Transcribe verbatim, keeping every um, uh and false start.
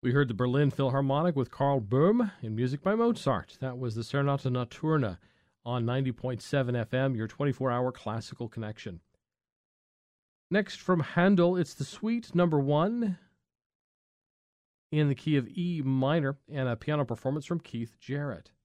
We heard the Berlin Philharmonic with Karl Böhm in music by Mozart. That was the Serenata Notturna on ninety point seven F M, your twenty-four hour classical connection. Next from Handel, it's the Suite number one in the key of E minor and a piano performance from Keith Jarrett.